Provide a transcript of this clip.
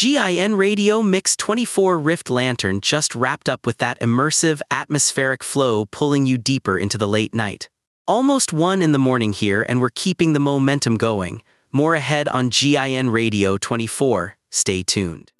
GIN Radio Mix 24 Rift Lantern just wrapped up with that immersive, atmospheric flow pulling you deeper into the late night. Almost 1 in the morning here and we're keeping the momentum going. More ahead on GIN Radio 24. Stay tuned.